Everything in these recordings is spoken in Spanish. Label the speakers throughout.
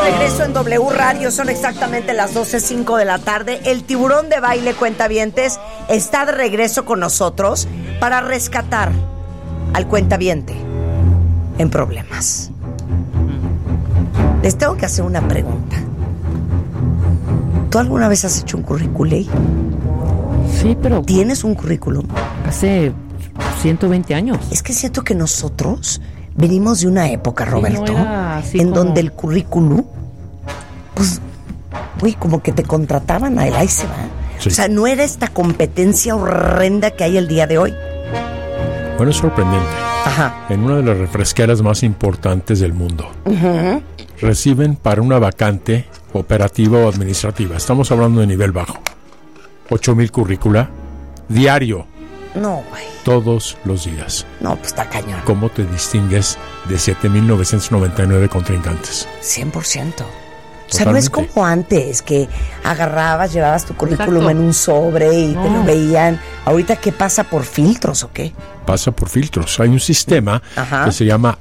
Speaker 1: regreso en W Radio, son exactamente las 12:05 de la tarde. El tiburón de baile cuentavientes está de regreso con nosotros para rescatar al cuentaviente en problemas. Les tengo que hacer una pregunta. ¿Tú alguna vez has hecho un currículum?
Speaker 2: Sí, pero...
Speaker 1: ¿Tienes un currículum?
Speaker 2: Hace 120 años.
Speaker 1: Es que siento que nosotros venimos de una época, Roberto, en donde el currículum, pues, uy, como que te contrataban a él, ahí se va. Sí. O sea, no era esta competencia horrenda que hay el día de hoy.
Speaker 3: Bueno, es sorprendente.
Speaker 1: Ajá.
Speaker 3: En una de las refresqueras más importantes del mundo, reciben para una vacante operativa o administrativa, estamos hablando de nivel bajo, 8,000 currícula diario.
Speaker 1: No, güey.
Speaker 3: Todos los días.
Speaker 1: No, pues está cañón.
Speaker 3: ¿Cómo te distingues de 7,999 contrincantes?
Speaker 1: 100%. O sea, no es como antes, que agarrabas, llevabas tu currículum en un sobre y te lo veían. Ahorita, ¿qué pasa por filtros o qué?
Speaker 3: Pasa por filtros. Hay un sistema que se llama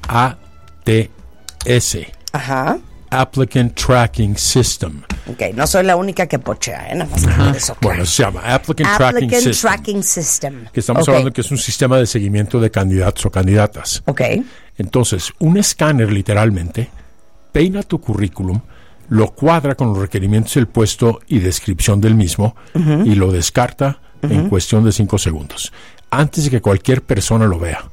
Speaker 3: ATS.
Speaker 1: Ajá.
Speaker 3: Applicant Tracking System.
Speaker 1: Ok, no soy la única que pochea, nada más eso.
Speaker 3: Bueno, se llama Applicant
Speaker 1: Tracking System.
Speaker 3: Que estamos hablando que es un sistema de seguimiento de candidatos o candidatas.
Speaker 1: Ok.
Speaker 3: Entonces, un escáner literalmente peina tu currículum, lo cuadra con los requerimientos del puesto y descripción del mismo y lo descarta en cuestión de 5 segundos, antes de que cualquier persona lo vea.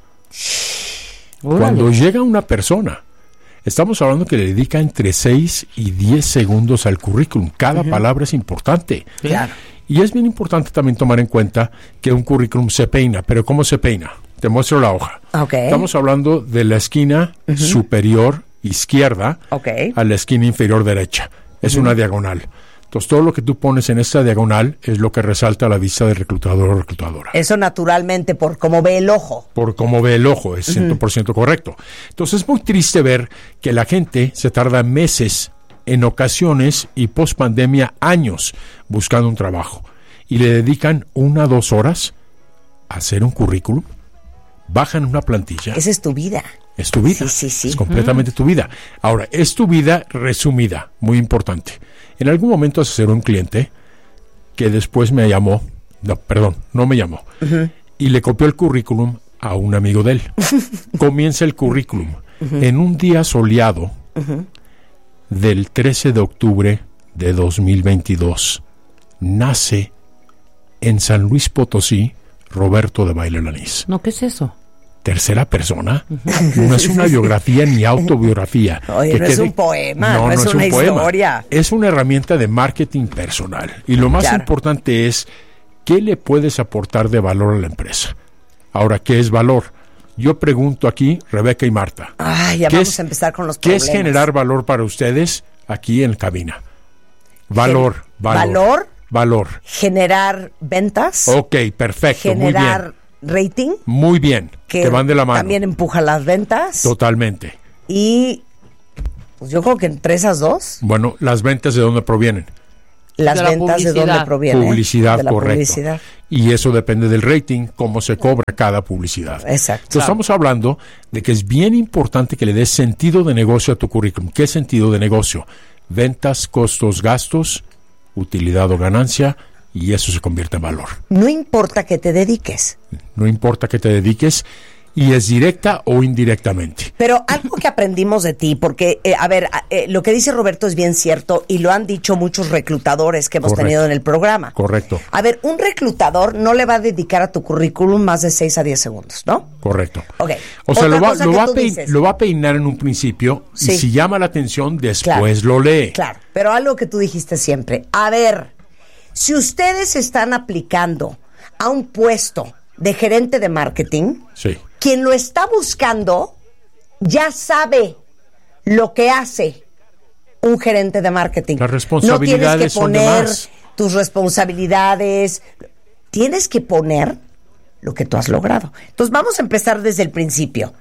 Speaker 3: Cuando llega una persona, estamos hablando que le dedica entre 6 y 10 segundos al currículum. Cada palabra es importante.
Speaker 1: Claro.
Speaker 3: Y es bien importante también tomar en cuenta que un currículum se peina. ¿Pero cómo se peina? Te muestro la hoja.
Speaker 1: Okay.
Speaker 3: Estamos hablando de la esquina superior izquierda a la esquina inferior derecha. Es una diagonal. Entonces, todo lo que tú pones en esta diagonal es lo que resalta a la vista del reclutador o reclutadora.
Speaker 1: Eso naturalmente por cómo ve el ojo.
Speaker 3: Por cómo ve el ojo, es 100% correcto. Entonces, es muy triste ver que la gente se tarda meses, en ocasiones y post pandemia años, buscando un trabajo. Y le dedican 1 a 2 horas a hacer un currículum, bajan una plantilla.
Speaker 1: Esa es tu vida.
Speaker 3: Es tu vida.
Speaker 1: Sí.
Speaker 3: Es completamente tu vida. Ahora, es tu vida resumida, muy importante. En algún momento asesoré a un cliente que después me llamó, no me llamó, y le copió el currículum a un amigo de él. Comienza el currículum. En un día soleado del 13 de octubre de 2022, nace en San Luis Potosí Roberto de Baile Lanís.
Speaker 2: No, ¿qué es eso?
Speaker 3: Tercera persona. No es una biografía ni autobiografía.
Speaker 1: Oye, no es un poema, no es una historia.
Speaker 3: Es una herramienta de marketing personal. Y lo más importante es, ¿qué le puedes aportar de valor a la empresa? Ahora, ¿qué es valor? Yo pregunto aquí, Rebeca y Marta.
Speaker 1: Ya vamos a empezar con los problemas.
Speaker 3: ¿Qué es generar valor para ustedes aquí en cabina? Valor.
Speaker 1: Valor. Generar ventas.
Speaker 3: Ok, perfecto, muy bien.
Speaker 1: Generar rating.
Speaker 3: Muy bien, que van de la mano.
Speaker 1: También empuja las ventas.
Speaker 3: Totalmente.
Speaker 1: Y pues yo creo que entre esas dos.
Speaker 3: Bueno, ¿las ventas de dónde provienen?
Speaker 1: Las ventas de dónde provienen.
Speaker 3: Publicidad,
Speaker 1: de la
Speaker 3: correcto.
Speaker 1: Publicidad.
Speaker 3: Y eso depende del rating, cómo se cobra cada publicidad.
Speaker 1: Exacto.
Speaker 3: Entonces estamos hablando de que es bien importante que le des sentido de negocio a tu currículum. ¿Qué sentido de negocio? Ventas, costos, gastos, utilidad o ganancia, y eso se convierte en valor.
Speaker 1: No importa que te dediques.
Speaker 3: No importa que te dediques, y es directa o indirectamente.
Speaker 1: Pero algo que aprendimos de ti, porque, lo que dice Roberto es bien cierto, y lo han dicho muchos reclutadores que hemos tenido en el programa.
Speaker 3: Correcto.
Speaker 1: A ver, un reclutador no le va a dedicar a tu currículum más de 6 a 10 segundos, ¿no?
Speaker 3: Correcto.
Speaker 1: Ok.
Speaker 3: O sea, lo va a peinar en un principio, y si llama la atención, después lo lee.
Speaker 1: Claro, pero algo que tú dijiste siempre. A ver, si ustedes están aplicando a un puesto de gerente de marketing, quien lo está buscando ya sabe lo que hace un gerente de marketing.
Speaker 3: Las responsabilidades
Speaker 1: no tienes que poner
Speaker 3: son
Speaker 1: tus responsabilidades, tienes que poner lo que tú has logrado. Entonces vamos a empezar desde el principio.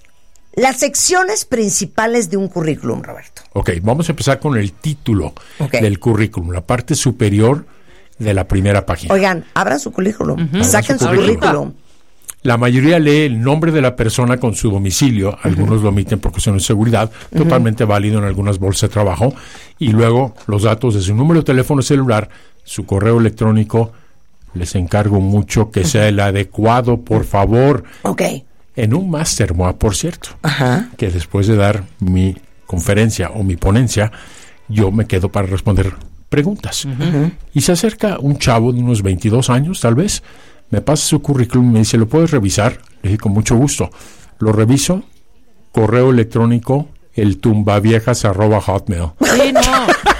Speaker 1: Las secciones principales de un currículum, Roberto.
Speaker 3: Ok, vamos a empezar con el título del currículum, la parte superior de la primera página.
Speaker 1: Oigan, abran su currículum, saquen su currículum.
Speaker 3: La mayoría lee el nombre de la persona con su domicilio, algunos lo omiten por cuestiones de seguridad, totalmente válido en algunas bolsas de trabajo, y luego los datos de su número de teléfono celular, su correo electrónico. Les encargo mucho que sea el adecuado, por favor.
Speaker 1: Ok.
Speaker 3: En un Master MOA, por cierto,
Speaker 1: Ajá.
Speaker 3: que después de dar mi conferencia o mi ponencia, yo me quedo para responder preguntas. Y se acerca un chavo de unos 22 años, tal vez, me pasa su currículum y me dice, ¿lo puedes revisar? Le dije, con mucho gusto. Lo reviso, correo electrónico, eltumbaviejas@hotmail.
Speaker 2: Sí, no.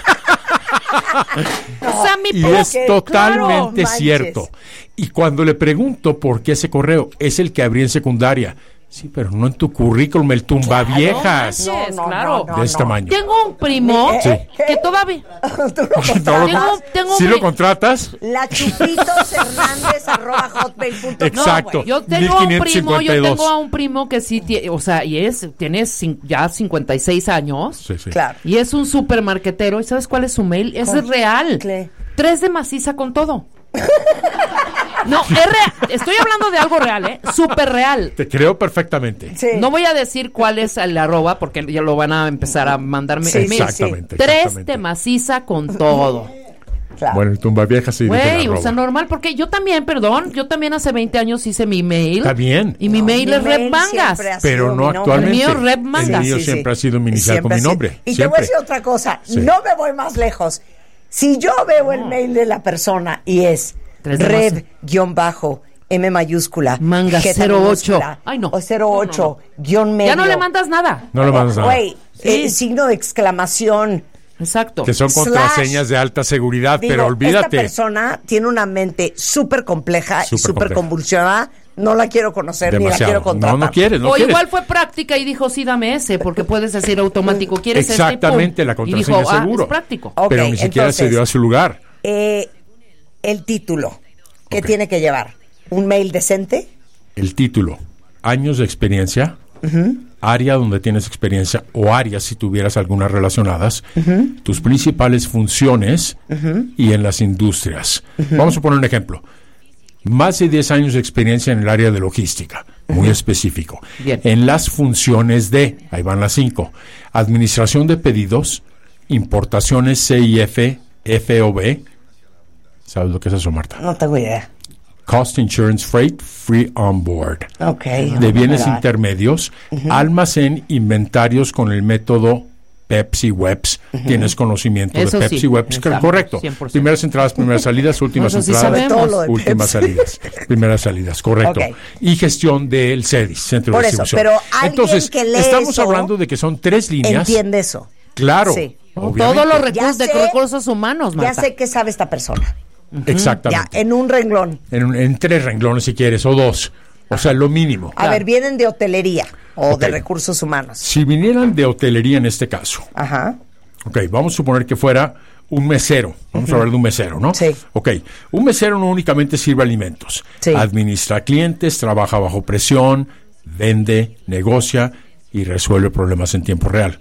Speaker 2: O sea,
Speaker 3: Y es totalmente cierto. Y cuando le pregunto por qué ese correo, es el que abrí en secundaria. Sí, pero no en tu currículum, el tumbaviejas.
Speaker 2: Claro.
Speaker 3: De este tamaño.
Speaker 2: Tengo un primo que todavía...
Speaker 3: ¿Sí lo contratas?
Speaker 1: La chupitos@hotmail.com.
Speaker 3: Exacto.
Speaker 2: Yo tengo un primo,
Speaker 3: 1552.
Speaker 2: Que sí, o sea, tiene ya 56 años.
Speaker 3: Sí, sí.
Speaker 1: Claro.
Speaker 2: Y es un supermarquetero. ¿Y sabes cuál es su mail? Es real. 3 de maciza con todo. No, es real. Estoy hablando de algo real, súper real.
Speaker 3: Te creo perfectamente.
Speaker 1: Sí.
Speaker 2: No voy a decir cuál es el @ porque ya lo van a empezar a mandarme mails.
Speaker 3: Exactamente.
Speaker 2: 3 de maciza con todo.
Speaker 1: Claro.
Speaker 3: Bueno, el tumbaviejas sí.
Speaker 2: Güey, o sea, normal, porque yo también hace 20 años hice mi mail.
Speaker 3: Está bien.
Speaker 2: Y mi mail es Rep Mangas.
Speaker 3: Pero no actualmente.
Speaker 2: El mío Rep Mangas.
Speaker 3: El mío siempre ha sido mi inicial con mi nombre.
Speaker 1: Y te voy a decir otra cosa, no me voy más lejos. Si yo veo el mail de la persona y es Rev-M mayúscula
Speaker 2: Manga
Speaker 1: G
Speaker 2: 08. Ay, no.
Speaker 1: O 08 guión medio.
Speaker 2: Ya no le mandas nada.
Speaker 3: No le mandas nada.
Speaker 1: Güey, signo de exclamación.
Speaker 2: Exacto.
Speaker 3: Que son contraseñas de alta seguridad, pero olvídate.
Speaker 1: Esta persona tiene una mente súper compleja y súper convulsionada. No la quiero conocer. Demasiado. Ni la quiero contratar.
Speaker 3: No quieres.
Speaker 2: Igual fue práctica y dijo, sí, dame ese, porque puedes decir automático. ¿Quieres
Speaker 3: exactamente, la contraseña
Speaker 2: dijo,
Speaker 3: seguro.
Speaker 2: Es práctico.
Speaker 1: Okay,
Speaker 3: pero ni siquiera se dio a su lugar.
Speaker 1: El título. ¿Qué tiene que llevar? ¿Un mail decente?
Speaker 3: El título. Años de experiencia. Área donde tienes experiencia o áreas si tuvieras algunas relacionadas. Tus principales funciones y en las industrias. Vamos a poner un ejemplo. Más de 10 años de experiencia en el área de logística, muy específico.
Speaker 2: Bien.
Speaker 3: En las funciones de, ahí van las 5, administración de pedidos, importaciones CIF, FOB. ¿Sabes lo que es eso, Marta?
Speaker 1: No tengo idea.
Speaker 3: Cost Insurance Freight, Free On Board.
Speaker 1: Ok.
Speaker 3: De bienes intermedios, almacén, inventarios con el método Pepsi Webs. Tienes conocimiento
Speaker 2: eso
Speaker 3: de Pepsi
Speaker 2: sí,
Speaker 3: Webs, correcto.
Speaker 2: 100%.
Speaker 3: Primeras entradas, primeras salidas, últimas
Speaker 2: Eso sí
Speaker 3: entradas,
Speaker 2: sabemos.
Speaker 3: últimas salidas. Primeras salidas, correcto.
Speaker 1: Okay.
Speaker 3: Y gestión del CEDIS, Centro
Speaker 1: Por
Speaker 3: de
Speaker 1: eso,
Speaker 3: Distribución.
Speaker 1: pero alguien
Speaker 3: entonces,
Speaker 1: que lee
Speaker 3: estamos
Speaker 1: eso,
Speaker 3: hablando de que son 3 líneas.
Speaker 1: Entiende eso.
Speaker 3: Claro.
Speaker 1: Sí.
Speaker 2: Todos los recursos
Speaker 1: Ya sé,
Speaker 2: recursos humanos, Marta.
Speaker 1: Ya sé qué sabe esta persona.
Speaker 3: Exactamente.
Speaker 1: Ya, en un renglón.
Speaker 3: En 3 renglones si quieres, o 2. O sea, lo mínimo.
Speaker 1: A ver, vienen de hotelería o de recursos humanos.
Speaker 3: Si vinieran de hotelería en este caso.
Speaker 1: Ajá.
Speaker 3: Ok, vamos a suponer que fuera un mesero. Vamos a hablar de un mesero, ¿no?
Speaker 1: Sí.
Speaker 3: Ok, un mesero no únicamente sirve alimentos.
Speaker 1: Sí.
Speaker 3: Administra clientes, trabaja bajo presión, vende, negocia y resuelve problemas en tiempo real.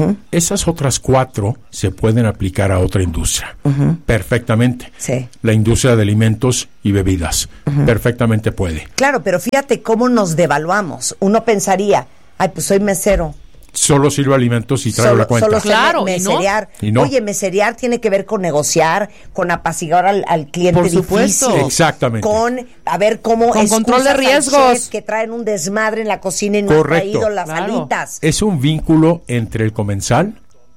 Speaker 3: Esas otras 4 se pueden aplicar a otra industria. Perfectamente.
Speaker 1: Sí.
Speaker 3: La industria de alimentos y bebidas. Perfectamente puede.
Speaker 1: Claro, pero fíjate cómo nos devaluamos. Uno pensaría, ay, pues soy mesero.
Speaker 3: Solo sirve alimentos y traigo la cuenta.
Speaker 1: Solo sé
Speaker 2: Claro,
Speaker 1: meserear.
Speaker 3: ¿y no?
Speaker 1: Oye, meserear tiene que ver con negociar, con apaciguar al cliente
Speaker 2: Por supuesto.
Speaker 1: difícil.
Speaker 3: Exactamente.
Speaker 1: Con a ver cómo
Speaker 2: Con control de
Speaker 1: excusas al
Speaker 2: riesgos.
Speaker 1: chef que traen un desmadre en la cocina y no
Speaker 3: Correcto.
Speaker 1: han traído las
Speaker 2: Claro.
Speaker 1: alitas.
Speaker 3: Es un vínculo entre el comensal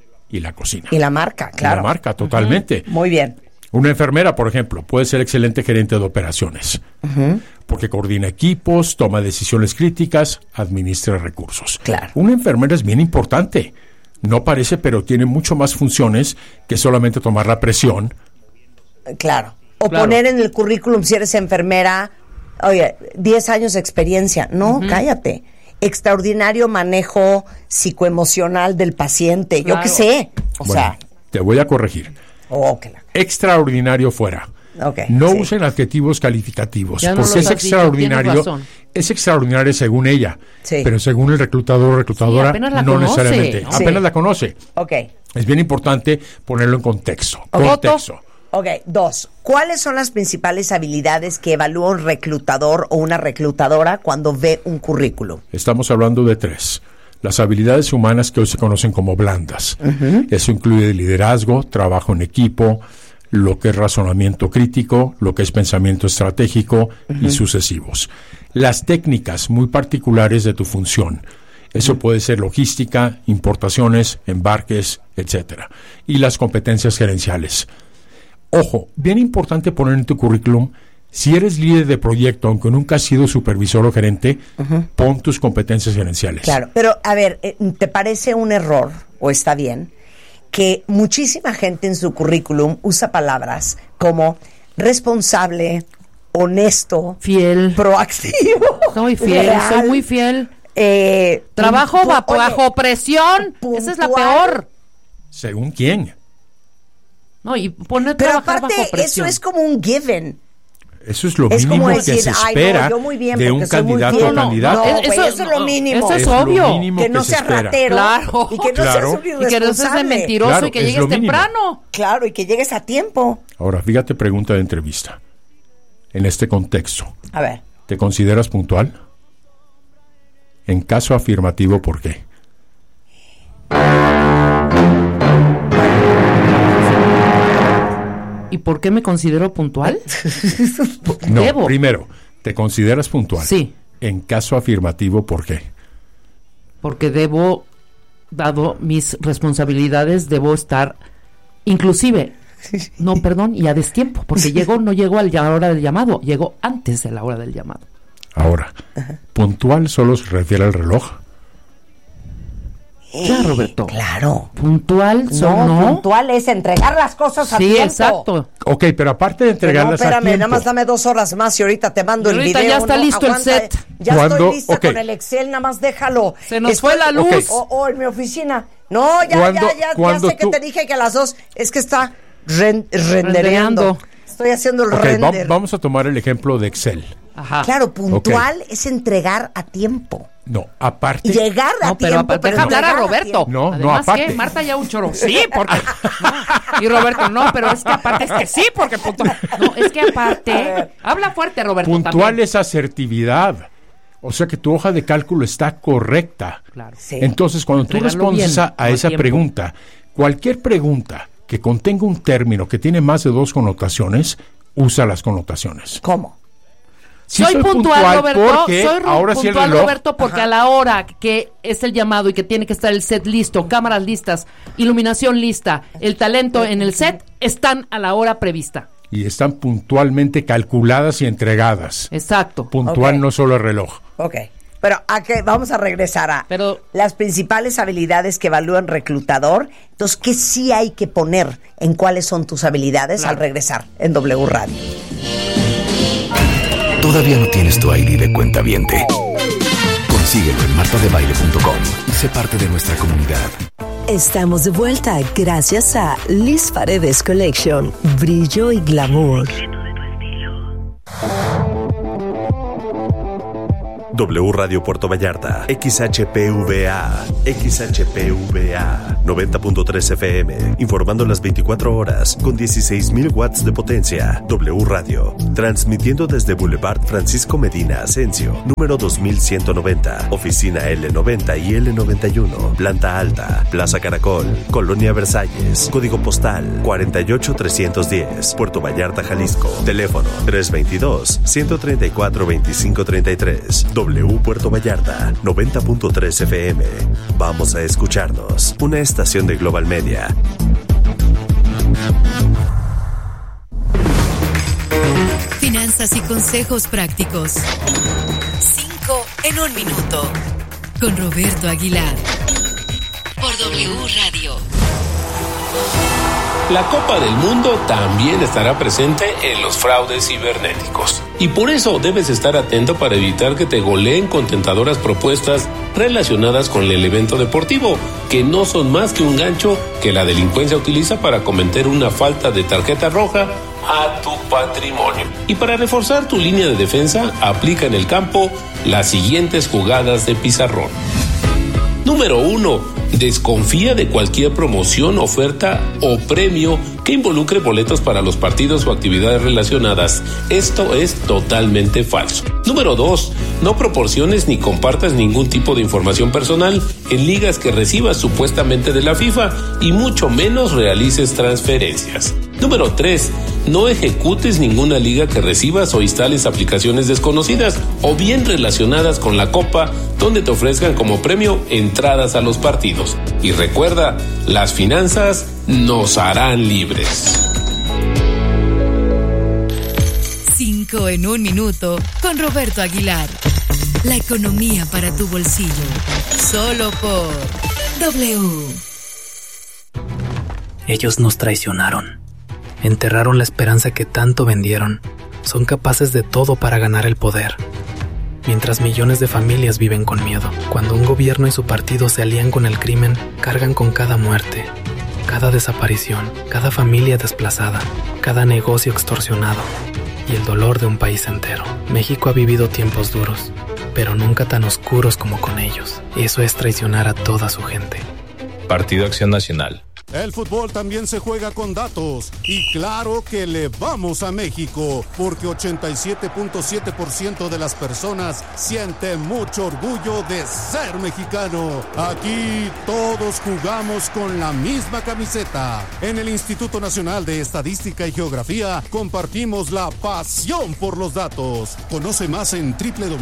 Speaker 3: y la cocina.
Speaker 1: Y la marca, claro.
Speaker 3: La marca, totalmente.
Speaker 1: Muy bien.
Speaker 3: Una enfermera, por ejemplo, puede ser excelente gerente de operaciones, porque coordina equipos, toma decisiones críticas, administra recursos.
Speaker 1: Claro.
Speaker 3: Una enfermera es bien importante. No parece, pero tiene mucho más funciones que solamente tomar la presión.
Speaker 1: Claro. O
Speaker 2: Claro.
Speaker 1: poner en el currículum si eres enfermera, oye, 10 años de experiencia. No, cállate. Extraordinario manejo psicoemocional del paciente. Yo
Speaker 2: Claro.
Speaker 1: qué sé. O
Speaker 3: Bueno,
Speaker 1: sea,
Speaker 3: te voy a corregir. Extraordinario fuera.
Speaker 1: Ok,
Speaker 3: No
Speaker 1: sí.
Speaker 3: usen adjetivos calificativos,
Speaker 2: Ya no
Speaker 3: porque
Speaker 2: los
Speaker 3: es
Speaker 2: has dicho,
Speaker 3: extraordinario.
Speaker 2: tienes razón.
Speaker 3: Es extraordinario según ella,
Speaker 1: Sí.
Speaker 3: pero según el reclutador o reclutadora,
Speaker 2: Sí, apenas la
Speaker 3: no
Speaker 2: conoce,
Speaker 3: necesariamente.
Speaker 2: ¿no?
Speaker 3: Apenas
Speaker 1: Sí.
Speaker 3: la conoce.
Speaker 1: Ok.
Speaker 3: Es bien importante ponerlo en contexto.
Speaker 2: Foto.
Speaker 3: Contexto.
Speaker 1: Ok, 2. ¿Cuáles son las principales habilidades que evalúa un reclutador o una reclutadora cuando ve un currículum?
Speaker 3: Estamos hablando de 3. Las habilidades humanas que hoy se conocen como blandas. Eso incluye liderazgo, trabajo en equipo, lo que es razonamiento crítico, lo que es pensamiento estratégico y sucesivos. Las técnicas muy particulares de tu función. Eso puede ser logística, importaciones, embarques, etcétera. Y las competencias gerenciales. Ojo, bien importante poner en tu currículum, si eres líder de proyecto, aunque nunca has sido supervisor o gerente, pon tus competencias gerenciales.
Speaker 1: Claro, pero a ver, ¿te parece un error, o está bien, que muchísima gente en su currículum usa palabras como responsable, honesto,
Speaker 2: fiel,
Speaker 1: proactivo?
Speaker 2: Soy fiel, leal, soy muy fiel. Trabajo bajo presión. Puntual. Esa es la peor.
Speaker 3: ¿Según quién?
Speaker 2: No, y poner
Speaker 1: pero
Speaker 2: trabajar
Speaker 1: aparte,
Speaker 2: bajo presión.
Speaker 1: eso es como un given.
Speaker 3: Eso es lo mínimo decir, que se espera de un candidato o candidata.
Speaker 1: No, eso es lo mínimo.
Speaker 2: Eso es obvio.
Speaker 1: Que no seas ratero.
Speaker 2: Claro.
Speaker 1: Y que no seas un irresponsable.
Speaker 2: Y que no seas mentiroso, claro, y que llegues temprano.
Speaker 1: Claro, y que llegues a tiempo.
Speaker 3: Ahora, fíjate, pregunta de entrevista. En este contexto.
Speaker 1: A ver.
Speaker 3: ¿Te consideras puntual? En caso afirmativo, ¿por qué?
Speaker 2: ¿Y por qué me considero puntual?
Speaker 3: No, debo. Primero, ¿te consideras puntual?
Speaker 2: Sí.
Speaker 3: En caso afirmativo, ¿por qué?
Speaker 2: Porque debo, dado mis responsabilidades, debo estar, inclusive, y a destiempo, porque no llego a la hora del llamado, llego antes de la hora del llamado.
Speaker 3: Ahora, ¿puntual solo se refiere al reloj?
Speaker 2: Ya, Roberto.
Speaker 1: Claro.
Speaker 2: Puntual
Speaker 1: no. Puntual es entregar las cosas a tiempo.
Speaker 2: Sí, exacto.
Speaker 3: Ok, pero aparte de entregarlas a tiempo.
Speaker 1: Espérame, nada más dame 2 horas más y ahorita te mando el video.
Speaker 2: Ahorita ya está listo el set.
Speaker 1: Ya estoy lista con el Excel, nada más déjalo.
Speaker 2: Se nos fue la luz.
Speaker 1: Okay. O en mi oficina. No, ya sé que te dije que a las 2 es que está rendereando. Estoy haciendo el render.
Speaker 3: Vamos a tomar el ejemplo de Excel.
Speaker 1: Ajá. Claro, puntual es entregar a tiempo.
Speaker 3: No, aparte.
Speaker 1: Llegar a tiempo.
Speaker 2: Pero deja hablar a Roberto.
Speaker 3: No, aparte.
Speaker 2: ¿Qué? Marta ya un choro. Sí, porque. No. Y Roberto, no, pero es que aparte es que sí, porque puntual. No, es que aparte. Habla fuerte, Roberto.
Speaker 3: Puntual
Speaker 2: también.
Speaker 3: Es asertividad. O sea que tu hoja de cálculo está correcta.
Speaker 2: Claro.
Speaker 3: Sí. Entonces, cuando tú respondes a esa pregunta, cualquier pregunta que contenga un término que tiene más de 2 connotaciones, usa las connotaciones.
Speaker 1: ¿Cómo?
Speaker 2: Sí, soy puntual, Roberto. Soy puntual, Roberto, porque a la hora que es el llamado y que tiene que estar el set listo, cámaras listas, iluminación lista, el talento en el set, están a la hora prevista.
Speaker 3: Y están puntualmente calculadas y entregadas.
Speaker 2: Exacto.
Speaker 3: Puntual, no solo el reloj.
Speaker 1: Ok. Pero vamos a regresar a las principales habilidades que evalúa un reclutador. Entonces, ¿qué sí hay que poner en cuáles son tus habilidades al regresar en W Radio?
Speaker 4: ¿Todavía no tienes tu ID de cuentaviente? Consíguelo en martadebaile.com y sé parte de nuestra comunidad.
Speaker 5: Estamos de vuelta gracias a Liz Paredes Collection, brillo y glamour.
Speaker 6: W Radio Puerto Vallarta, XHPVA, 90.3 FM, informando las 24 horas con 16,000 watts de potencia. W Radio, transmitiendo desde Boulevard Francisco Medina Asensio, número 2190, oficina L90 y L91, planta alta, Plaza Caracol, Colonia Versalles, código postal 48310, Puerto Vallarta, Jalisco, teléfono 322-134-2533. W Puerto Vallarta, 90.3 FM. Vamos a escucharnos. Una estación de Global Media.
Speaker 7: Finanzas y consejos prácticos. 5 en 1 minuto. Con Roberto Aguilar. Por W Radio.
Speaker 8: La Copa del Mundo también estará presente en los fraudes cibernéticos. Y por eso debes estar atento para evitar que te goleen con tentadoras propuestas relacionadas con el evento deportivo, que no son más que un gancho que la delincuencia utiliza para cometer una falta de tarjeta roja a tu patrimonio. Y para reforzar tu línea de defensa, aplica en el campo las siguientes jugadas de pizarrón. Número 1. Desconfía de cualquier promoción, oferta o premio que que involucre boletos para los partidos o actividades relacionadas. Esto es totalmente falso. Número 2. No proporciones ni compartas ningún tipo de información personal en ligas que recibas supuestamente de la FIFA y mucho menos realices transferencias. Número 3. No ejecutes ninguna liga que recibas o instales aplicaciones desconocidas o bien relacionadas con la Copa donde te ofrezcan como premio entradas a los partidos. Y recuerda, las finanzas nos harán libres.
Speaker 7: 5 en 1 minuto con Roberto Aguilar. La economía para tu bolsillo. Solo por W.
Speaker 9: Ellos nos traicionaron. Enterraron la esperanza que tanto vendieron. Son capaces de todo para ganar el poder. Mientras millones de familias viven con miedo. Cuando un gobierno y su partido se alían con el crimen, cargan con cada muerte, cada desaparición, cada familia desplazada, cada negocio extorsionado y el dolor de un país entero. México ha vivido tiempos duros, pero nunca tan oscuros como con ellos. Eso es traicionar a toda su gente.
Speaker 10: Partido Acción Nacional.
Speaker 11: El fútbol también se juega con datos y claro que le vamos a México porque 87.7% de las personas sienten mucho orgullo de ser mexicano. Aquí todos jugamos con la misma camiseta. En el Instituto Nacional de Estadística y Geografía compartimos la pasión por los datos. Conoce más en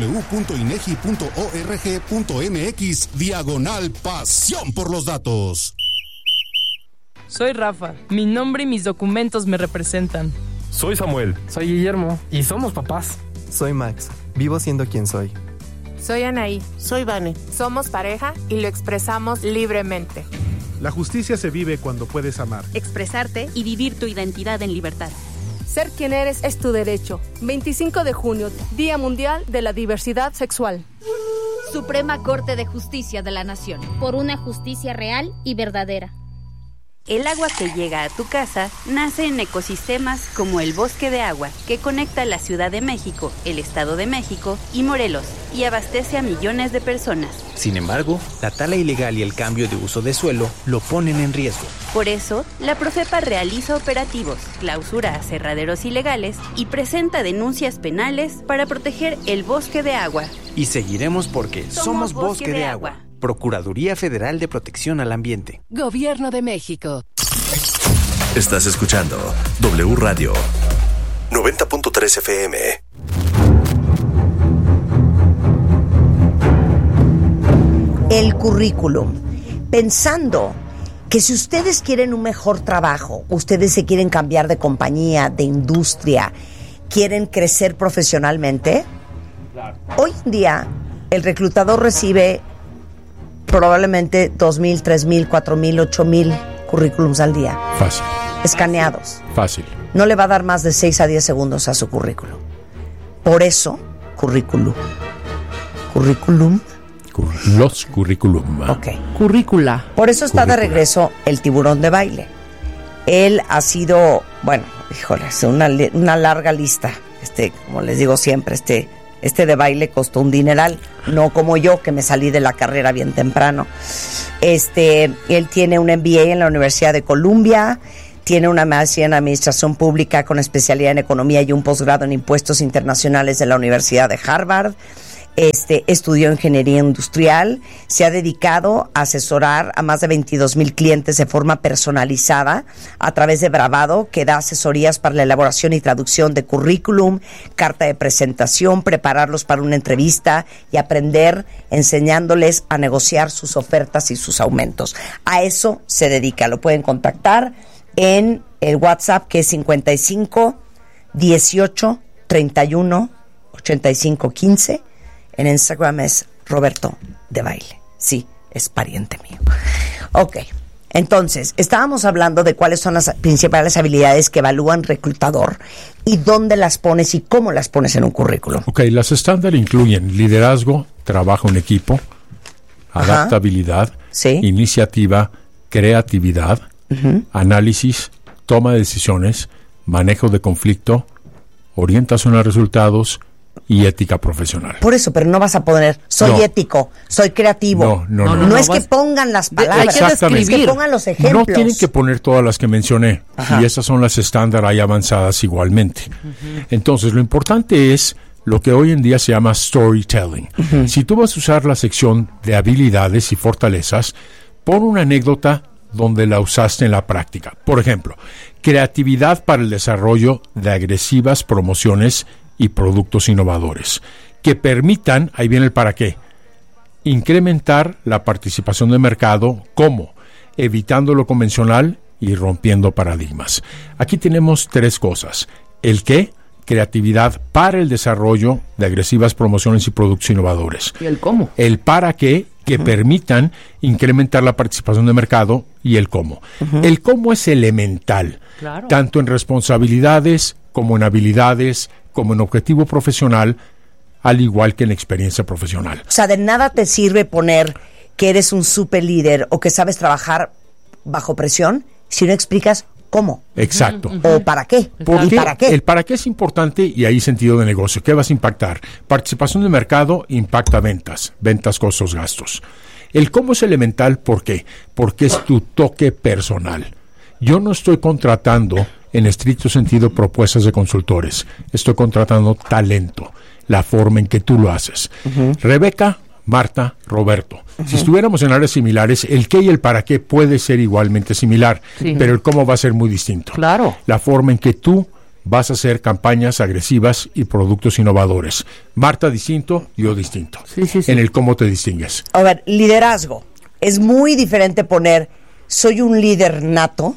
Speaker 11: www.inegi.org.mx/pasión por los datos.
Speaker 12: Soy Rafa. Mi nombre y mis documentos me representan.
Speaker 13: Soy Samuel.
Speaker 14: Soy Guillermo. Y somos papás.
Speaker 15: Soy Max. Vivo siendo quien soy.
Speaker 16: Soy Anaí.
Speaker 17: Soy Vane.
Speaker 16: Somos pareja y lo expresamos libremente.
Speaker 18: La justicia se vive cuando puedes amar,
Speaker 19: expresarte y vivir tu identidad en libertad.
Speaker 20: Ser quien eres es tu derecho. 25 de junio, Día Mundial de la Diversidad Sexual.
Speaker 21: Suprema Corte de Justicia de la Nación.
Speaker 22: Por una justicia real y verdadera.
Speaker 19: El agua que llega a tu casa nace en ecosistemas como el Bosque de Agua, que conecta la Ciudad de México, el Estado de México y Morelos, y abastece a millones de personas.
Speaker 23: Sin embargo, la tala ilegal y el cambio de uso de suelo lo ponen en riesgo.
Speaker 19: Por eso, la Profepa realiza operativos, clausura aserraderos ilegales y presenta denuncias penales para proteger el Bosque de Agua.
Speaker 23: Y seguiremos porque somos Bosque de Agua. Procuraduría Federal de Protección al Ambiente.
Speaker 7: Gobierno de México.
Speaker 6: Estás escuchando W Radio 90.3 FM.
Speaker 1: El currículum. Pensando que si ustedes quieren un mejor trabajo, ustedes se quieren cambiar de compañía, de industria, quieren crecer profesionalmente, hoy en día el reclutador recibe probablemente 2,000, 3,000, 4,000, 8,000 currículums al día.
Speaker 3: Fácil.
Speaker 1: Escaneados.
Speaker 3: Fácil.
Speaker 1: No le va a dar más de 6 a 10 segundos a su currículum. Por eso, currículum. Currículum.
Speaker 3: Los currículum.
Speaker 1: Ok.
Speaker 2: Currícula.
Speaker 1: Por eso está de regreso el tiburón de baile. Él ha sido, bueno, híjole, es una larga lista. Como les digo siempre, este de baile costó un dineral, no como yo que me salí de la carrera bien temprano. Él tiene un MBA en la Universidad de Columbia, tiene una maestría en Administración Pública con especialidad en Economía y un posgrado en Impuestos Internacionales de la Universidad de Harvard. Estudió Ingeniería Industrial, se ha dedicado a asesorar a más de 22,000 clientes de forma personalizada a través de Bravado, que da asesorías para la elaboración y traducción de currículum, carta de presentación, prepararlos para una entrevista y aprender enseñándoles a negociar sus ofertas y sus aumentos. A eso se dedica. Lo pueden contactar en el WhatsApp, que es 55 18 31 85 15. En Instagram es Roberto de Baile. Sí, es pariente mío. Ok, entonces, estábamos hablando de cuáles son las principales habilidades que evalúan reclutador y dónde las pones y cómo las pones en un currículum.
Speaker 3: Ok, las estándar incluyen liderazgo, trabajo en equipo, adaptabilidad,
Speaker 1: sí,
Speaker 3: iniciativa, creatividad, análisis, toma de decisiones, manejo de conflicto, orientación a resultados, y ética profesional.
Speaker 1: Por eso, pero no vas a poner, soy ético, soy creativo. No es que pongan las palabras, es que pongan los ejemplos.
Speaker 3: No tienen que poner todas las que mencioné, y esas son las estándar y avanzadas igualmente. Entonces, lo importante es lo que hoy en día se llama storytelling. Si tú vas a usar la sección de habilidades y fortalezas, pon una anécdota donde la usaste en la práctica. Por ejemplo, creatividad para el desarrollo de agresivas promociones y productos innovadores que permitan, ahí viene el para qué, incrementar la participación de mercado. ¿Cómo? Evitando lo convencional y rompiendo paradigmas. Aquí tenemos 3 cosas. El qué, creatividad para el desarrollo de agresivas promociones y productos innovadores.
Speaker 2: ¿Y el cómo?
Speaker 3: El para qué, que permitan incrementar la participación de mercado, y el cómo. El cómo es elemental, tanto en responsabilidades como en habilidades, como en objetivo profesional, al igual que en experiencia profesional.
Speaker 1: O sea, de nada te sirve poner que eres un super líder o que sabes trabajar bajo presión si no explicas cómo.
Speaker 3: Exacto.
Speaker 1: O para qué.
Speaker 3: Porque ¿para qué? El para qué es importante, y ahí sentido de negocio. ¿Qué vas a impactar? Participación de mercado impacta ventas, costos, gastos. El cómo es elemental, ¿por qué? Porque es tu toque personal. Yo no estoy contratando en estricto sentido propuestas de consultores. Estoy contratando talento, la forma en que tú lo haces. Rebeca, Marta, Roberto. Si estuviéramos en áreas similares, el qué y el para qué puede ser igualmente similar, pero el cómo va a ser muy distinto.
Speaker 2: Claro.
Speaker 3: La forma en que tú vas a hacer campañas agresivas y productos innovadores. Marta distinto, yo distinto. En el cómo te distingues.
Speaker 1: A ver, liderazgo. Es muy diferente poner, soy un líder nato.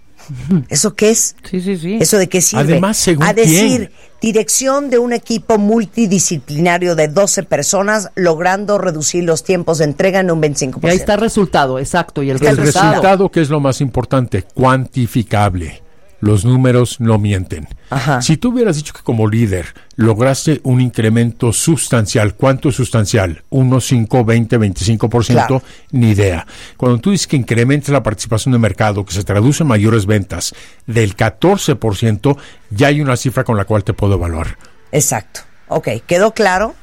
Speaker 1: ¿Eso qué es? ¿Eso de qué sirve?
Speaker 3: Además, según
Speaker 1: a decir, dirección de un equipo multidisciplinario de 12 personas, logrando reducir los tiempos de entrega en un 25%.
Speaker 2: Y ahí está el resultado, exacto. Y el
Speaker 3: resultado, que es lo más importante, cuantificable. Los números no mienten. Si tú hubieras dicho que como líder lograste un incremento sustancial, ¿cuánto es sustancial? 1, 5, 20, 25%, ni idea. Cuando tú dices que incrementas la participación de mercado, que se traduce en mayores ventas del 14%, ya hay una cifra con la cual te puedo evaluar.
Speaker 1: Exacto. Ok, ¿quedó claro?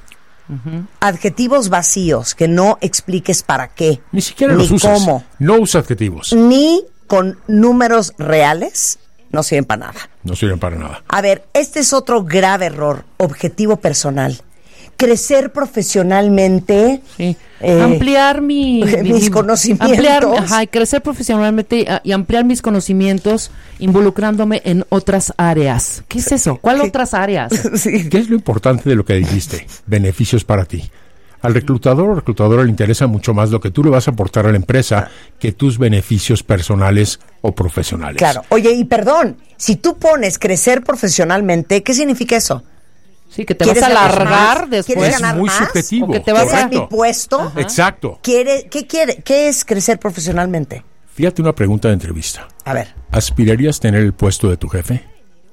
Speaker 1: Adjetivos vacíos, que no expliques para qué.
Speaker 3: Ni siquiera
Speaker 1: ni
Speaker 3: los usas.
Speaker 1: Cómo.
Speaker 3: No usa adjetivos.
Speaker 1: Ni con números reales. No sirven para nada.
Speaker 3: No sirven para nada.
Speaker 1: A ver, este es otro grave error. Objetivo personal. Crecer profesionalmente.
Speaker 2: Ampliar
Speaker 1: mis conocimientos.
Speaker 2: Crecer profesionalmente y ampliar mis conocimientos involucrándome en otras áreas. ¿Qué es eso? ¿Cuál otras áreas?
Speaker 3: ¿Qué es lo importante de lo que dijiste? Beneficios para ti. Al reclutador o reclutadora le interesa mucho más lo que tú le vas a aportar a la empresa que tus beneficios personales o profesionales.
Speaker 1: Claro. Oye, y perdón, si tú pones crecer profesionalmente, ¿qué significa eso?
Speaker 2: Sí, que te vas a alargar después.
Speaker 1: ¿Quieres ganar
Speaker 3: es muy
Speaker 1: más?
Speaker 3: subjetivo.
Speaker 1: ¿O que te vas a mi puesto?
Speaker 3: Exacto.
Speaker 1: ¿Qué es crecer profesionalmente?
Speaker 3: Fíjate una pregunta de entrevista.
Speaker 1: A ver.
Speaker 3: ¿Aspirarías tener el puesto de tu jefe?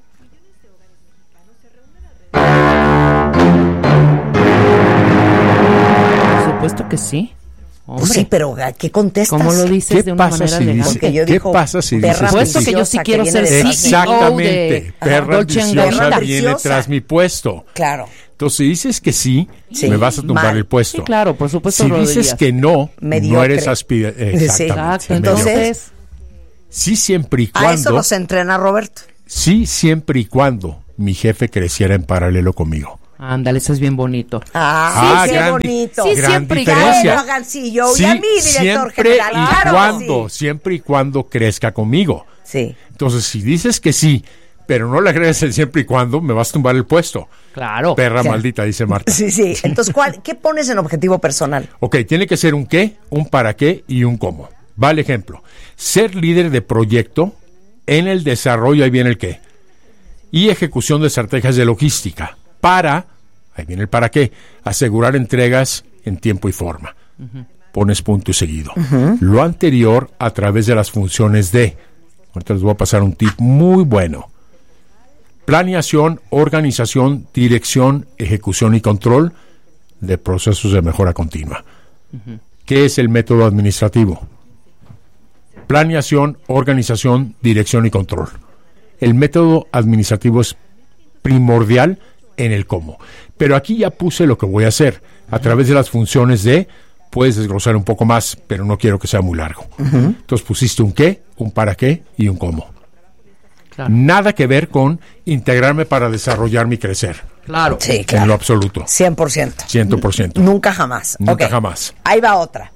Speaker 2: Supuesto que sí.
Speaker 1: Pues sí, pero ¿qué contestas?
Speaker 2: ¿Cómo lo dices de una manera legal?
Speaker 3: ¿Qué pasa si dices
Speaker 2: Por supuesto que yo sí quiero ser CEO.
Speaker 3: Exactamente. Perra ambiciosa viene tras mi puesto.
Speaker 1: Claro.
Speaker 3: Entonces, si dices que sí, me vas a tumbar el puesto.
Speaker 2: Sí, claro, por supuesto.
Speaker 3: Si dices que no, no eres aspirante.
Speaker 1: Exacto. Entonces,
Speaker 3: sí, siempre y cuando.
Speaker 1: A eso nos entrena Roberto.
Speaker 3: Sí, siempre y cuando mi jefe creciera en paralelo conmigo.
Speaker 2: Ándale, eso es bien bonito.
Speaker 1: Sí, qué bonito.
Speaker 2: Sí, siempre y cuando.
Speaker 1: Y a mí, director general.
Speaker 3: Siempre y cuando crezca conmigo.
Speaker 1: Sí.
Speaker 3: Entonces, si dices que sí, pero no le agregas el siempre y cuando, me vas a tumbar el puesto.
Speaker 2: Claro.
Speaker 3: Perra maldita, dice Marta.
Speaker 1: Sí. Entonces, ¿qué pones en objetivo personal?
Speaker 3: Ok, tiene que ser un qué, un para qué y un cómo. Va el ejemplo. Ser líder de proyecto en el desarrollo, ahí viene el qué, y ejecución de estrategias de logística. Ahí viene el para qué, asegurar entregas en tiempo y forma. Pones punto y seguido. Lo anterior a través de las funciones de, ahorita les voy a pasar un tip muy bueno. Planeación, organización, dirección, ejecución y control de procesos de mejora continua. ¿Qué es el método administrativo? Planeación, organización, dirección y control. El método administrativo es primordial en el cómo. Pero aquí ya puse lo que voy a hacer a través de las funciones de puedes desglosar un poco más, pero no quiero que sea muy largo. Entonces pusiste un qué, un para qué y un cómo. Claro. Nada que ver con integrarme para desarrollarme y crecer.
Speaker 2: Claro.
Speaker 1: Sí, claro.
Speaker 3: En lo absoluto.
Speaker 1: 100%.
Speaker 3: 100%.
Speaker 1: Nunca jamás.
Speaker 3: Nunca jamás.
Speaker 1: Ahí va otra.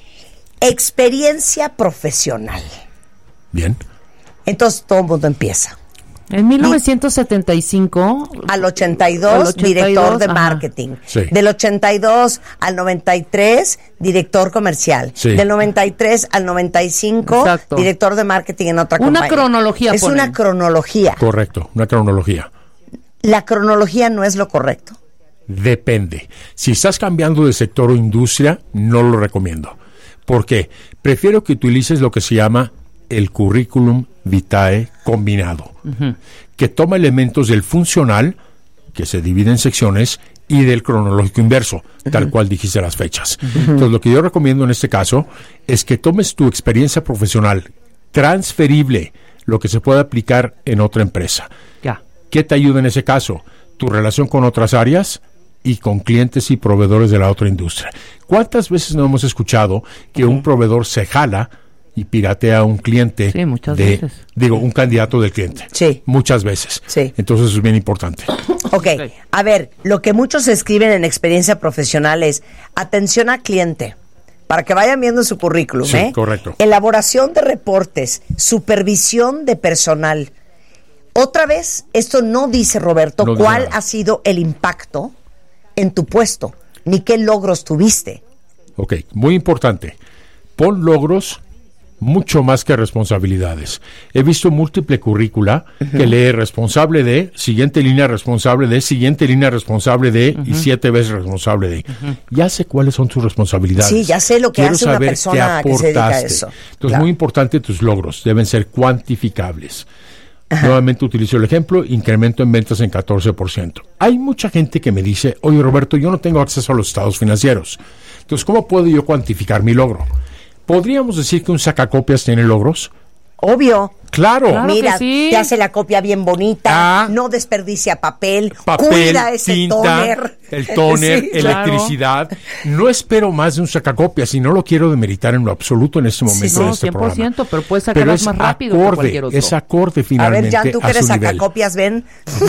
Speaker 1: Experiencia profesional.
Speaker 3: Bien.
Speaker 1: Entonces todo el mundo empieza.
Speaker 2: En 1975
Speaker 1: al 82, director de marketing. Sí. Del 82 al 93, director comercial. Sí. Del 93 al 95, exacto, director de marketing en otra compañía.
Speaker 2: Una cronología.
Speaker 1: Es una cronología.
Speaker 3: Correcto, una cronología.
Speaker 1: ¿La cronología no es lo correcto?
Speaker 3: Depende. Si estás cambiando de sector o industria, no lo recomiendo. ¿Por qué? Prefiero que utilices lo que se llama el currículum vitae combinado, que toma elementos del funcional, que se divide en secciones, y del cronológico inverso, tal cual dijiste las fechas. Entonces, lo que yo recomiendo en este caso es que tomes tu experiencia profesional transferible, lo que se puede aplicar en otra empresa. ¿Qué te ayuda en ese caso? Tu relación con otras áreas y con clientes y proveedores de la otra industria. ¿Cuántas veces no hemos escuchado que un proveedor se jala y piratea a un cliente?
Speaker 2: Sí, muchas veces.
Speaker 3: Digo, un candidato del cliente.
Speaker 1: Sí.
Speaker 3: Muchas veces.
Speaker 1: Sí.
Speaker 3: Entonces eso es bien importante.
Speaker 1: Ok, a ver, lo que muchos escriben en experiencia profesional es atención al cliente, para que vayan viendo su currículum,
Speaker 3: sí, correcto.
Speaker 1: Elaboración de reportes, supervisión de personal. Otra vez, esto no dice, Roberto, no cuál ha sido el impacto en tu puesto, ni qué logros tuviste.
Speaker 3: Ok, muy importante. Pon logros mucho más que responsabilidades. He visto múltiple currícula que lee responsable de, siguiente línea responsable de, siguiente línea responsable de y 7 veces responsable de. Ya sé cuáles son tus responsabilidades.
Speaker 1: Sí, ya sé lo que hace una persona que se dedica a eso.
Speaker 3: Entonces, muy importante, tus logros deben ser cuantificables. Nuevamente utilizo el ejemplo, incremento en ventas en 14%. Hay mucha gente que me dice, oye Roberto, yo no tengo acceso a los estados financieros. Entonces, ¿cómo puedo yo cuantificar mi logro? ¿Podríamos decir que un sacacopias tiene logros?
Speaker 1: Obvio.
Speaker 3: Claro.
Speaker 1: Mira, sí, te hace la copia bien bonita, no desperdicia papel, cuida ese
Speaker 3: tinta,
Speaker 1: tóner.
Speaker 3: El tóner, sí, electricidad. Claro. No espero más de un sacacopias y no lo quiero demeritar en lo absoluto en este momento de este
Speaker 2: 100%,
Speaker 3: programa.
Speaker 2: Pero puedes sacarlas más rápido que cualquier otro.
Speaker 3: Es acorde finalmente.
Speaker 1: A ver, ya tú que eres sacacopias, ven.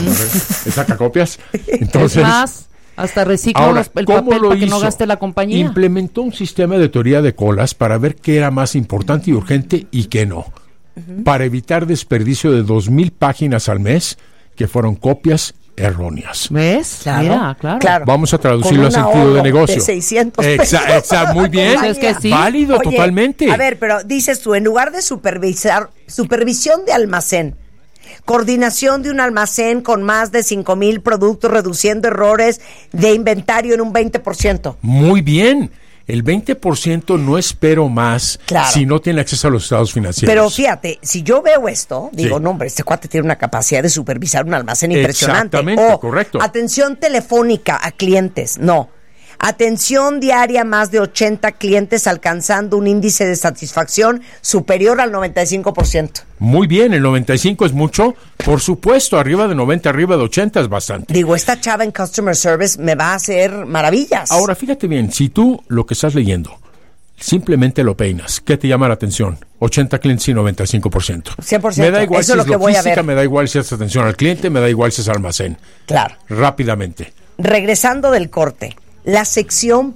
Speaker 3: ¿Es sacacopias? Entonces,
Speaker 2: es más, hasta reciclo el papel para que no gaste la compañía.
Speaker 3: Implementó un sistema de teoría de colas para ver qué era más importante y urgente y qué no. Para evitar desperdicio de 2,000 páginas al mes que fueron copias erróneas.
Speaker 2: ¿Ves?
Speaker 1: Claro,
Speaker 2: claro.
Speaker 3: Vamos a traducirlo a sentido de negocio.
Speaker 1: De 600 pesos.
Speaker 3: Exacto, muy bien.
Speaker 2: Es que sí.
Speaker 3: Válido. Oye, totalmente.
Speaker 1: A ver, pero dices tú, en lugar de supervisión de almacén, coordinación de un almacén con más de 5,000 productos, reduciendo errores de inventario en un 20%.
Speaker 3: Muy bien. El 20% no espero más si no tiene acceso a los estados financieros.
Speaker 1: Pero fíjate, si yo veo esto, digo, no hombre, este cuate tiene una capacidad de supervisar un almacén impresionante.
Speaker 3: Exactamente, correcto.
Speaker 1: Atención telefónica a clientes, no. Atención diaria a más de 80 clientes alcanzando un índice de satisfacción superior al 95%.
Speaker 3: Muy bien, el 95 es mucho. Por supuesto, arriba de 90, arriba de 80 es bastante.
Speaker 1: Digo, esta chava en Customer Service me va a hacer maravillas.
Speaker 3: Ahora, fíjate bien, si tú lo que estás leyendo simplemente lo peinas, ¿qué te llama la atención? 80 clientes y 95%.
Speaker 1: 100%.
Speaker 3: Me da igual
Speaker 1: eso
Speaker 3: si
Speaker 1: es
Speaker 3: es
Speaker 1: lo que voy a ver.
Speaker 3: me da igual si es atención al cliente, me da igual si es almacén.
Speaker 1: Claro.
Speaker 3: Rápidamente.
Speaker 1: Regresando del corte, la sección